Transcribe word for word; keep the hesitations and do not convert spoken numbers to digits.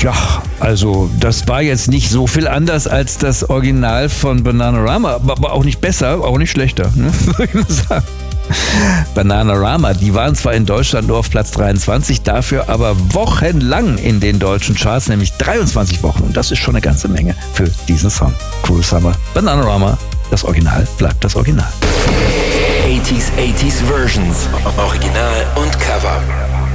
Ja, also das war jetzt nicht so viel anders als das Original von Bananarama, aber auch nicht besser, auch nicht schlechter, ne? Würde ich mal sagen. Bananarama, die waren zwar in Deutschland nur auf Platz dreiundzwanzig, dafür aber wochenlang in den deutschen Charts, nämlich dreiundzwanzig Wochen. Und das ist schon eine ganze Menge für diesen Song. Cruel Summer, Bananarama, das Original bleibt das Original. achtziger, achtziger Versions, Original und Cover.